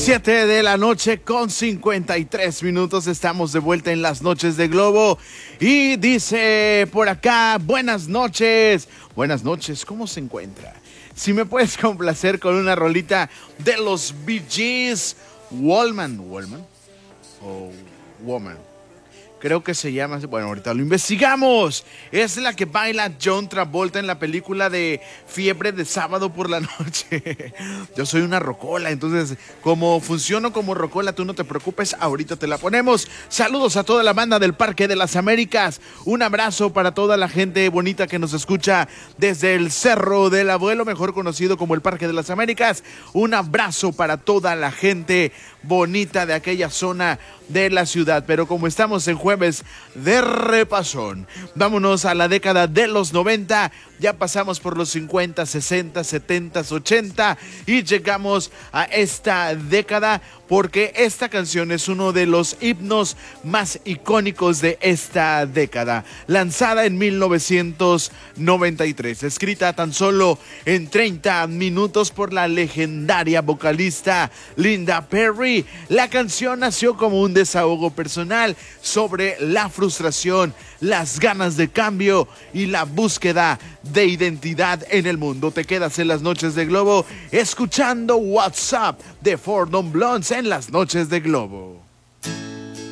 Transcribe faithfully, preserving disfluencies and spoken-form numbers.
Siete de la noche con cincuenta y tres minutos. Estamos de vuelta en las noches de Globo. Y dice por acá, buenas noches. Buenas noches, ¿cómo se encuentra? Si me puedes complacer con una rolita de los Bee Gees, Wallman, Wallman o Woman. Creo que se llama, bueno, ahorita lo investigamos. Es la que baila John Travolta en la película de Fiebre de Sábado por la Noche. Yo soy una rocola, entonces como funciono como rocola, tú no te preocupes, ahorita te la ponemos. Saludos a toda la banda del Parque de las Américas. Un abrazo para toda la gente bonita que nos escucha desde el Cerro del Abuelo, mejor conocido como el Parque de las Américas. Un abrazo para toda la gente bonita de aquella zona de la ciudad. Pero como estamos en jueves de repasón, vámonos a la década de los noventa. Ya pasamos por los cincuenta, sesenta, setenta, ochenta y llegamos a esta década porque esta canción es uno de los himnos más icónicos de esta década, lanzada en mil novecientos noventa y tres, escrita tan solo en treinta minutos por la legendaria vocalista Linda Perry. La canción nació como un desahogo personal sobre la frustración, las ganas de cambio y la búsqueda de identidad en el mundo. Te quedas en las noches de Globo escuchando WhatsApp de Four Non Blondes en las noches de Globo.